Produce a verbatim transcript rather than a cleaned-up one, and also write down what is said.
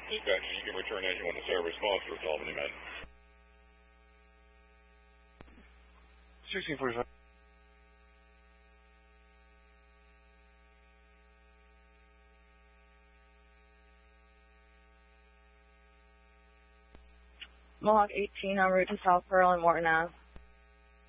Dispatch, you can return anyone to serve response for Albany Med. sixteen forty-five. Mohawk eighteen en route to South Pearl and Morton Ave.